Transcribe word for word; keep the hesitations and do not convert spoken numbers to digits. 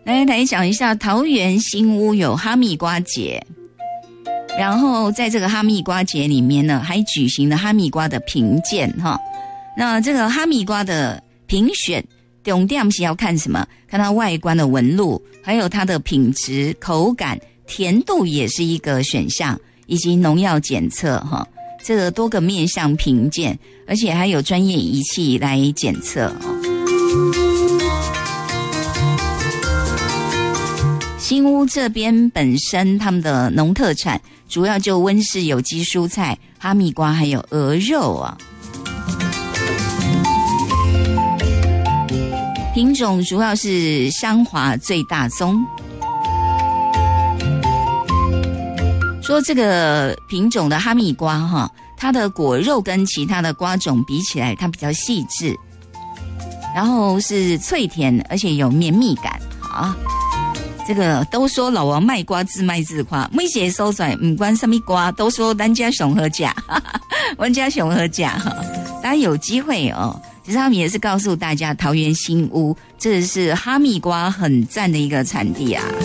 来来讲一下，桃园新屋有哈密瓜节，然后在这个哈密瓜节里面呢，还举行了哈密瓜的评鉴哈。那这个哈密瓜的评选，重点是要看什么？看它外观的纹路，还有它的品质、口感、甜度也是一个选项，以及农药检测哈。这个多个面向评鉴，而且还有专业仪器来检测哦。新屋这边本身他们的农特产主要就温室有机蔬菜、哈密瓜还有鹅肉啊。品种主要是香华最大宗。说这个品种的哈密瓜哈，它的果肉跟其他的瓜种比起来，它比较细致，然后是脆甜，而且有绵密感啊。这个都说老王卖瓜自卖自夸，每些收出来不管什么瓜，都说咱家熊和价，咱家熊和价哈。大家有机会哦，其实他们也是告诉大家，桃园新屋这是哈密瓜很赞的一个产地啊。